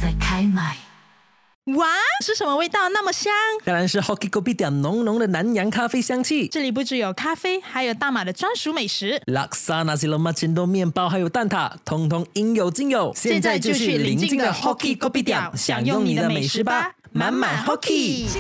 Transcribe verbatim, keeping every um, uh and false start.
在开麦。 哇，是什么味道那么香？ 当然是 Hoki Kopitiam 浓浓的南洋咖啡香气。 这里不只有咖啡，还有大马的专属美食 Laksa Nasi Lemak Cendol 面包还有蛋挞，通通应有尽有。 现在就去邻近的 Hoki Kopitiam 享用你的美食吧，满满 Hoki。